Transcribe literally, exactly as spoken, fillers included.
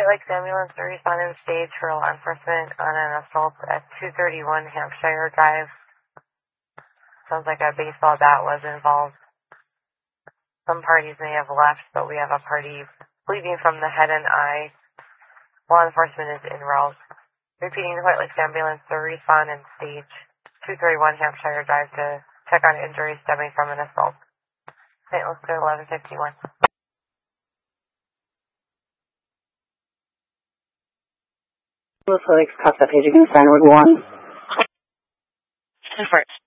White Lakes Ambulance to respond in stage for law enforcement on an assault at two thirty-one Hampshire Drive. Sounds like a baseball bat was involved. Some parties may have left, but we have a party bleeding from the head and eye. Law enforcement is en route. Repeating, the White Lakes Ambulance to respond in stage two thirty-one Hampshire Drive to check on injuries stemming from an assault. Saint Louis to eleven fifty-one. Los Lakes, Casa Page, you can sign with one. ten four.